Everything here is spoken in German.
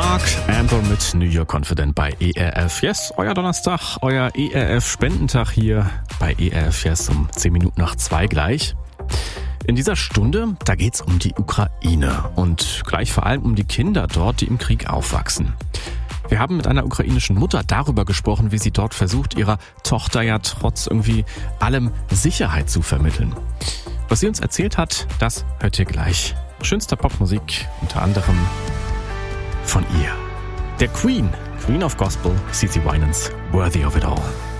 Mark Anthony mit New York Confident bei ERF Yes. Euer Donnerstag, euer ERF-Spendentag hier bei ERF Yes um 10 Minuten nach 2 gleich. In dieser Stunde, da geht's um die Ukraine und gleich vor allem um die Kinder dort, die im Krieg aufwachsen. Wir haben mit einer ukrainischen Mutter darüber gesprochen, wie sie dort versucht, ihrer Tochter ja trotz irgendwie allem Sicherheit zu vermitteln. Was sie uns erzählt hat, das hört ihr gleich. Schönster Popmusik, unter anderem von ihr. Der Queen of Gospel, CeCe Winans, Worthy of It All.